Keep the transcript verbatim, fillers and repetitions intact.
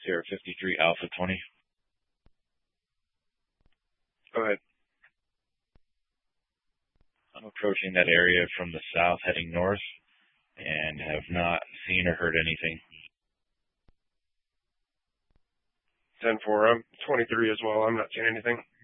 Sierra fifty-three Alpha twenty. Go ahead. I'm approaching that area from the south heading north and have not seen or heard anything. ten four, I'm twenty-three as well. I'm not seeing anything.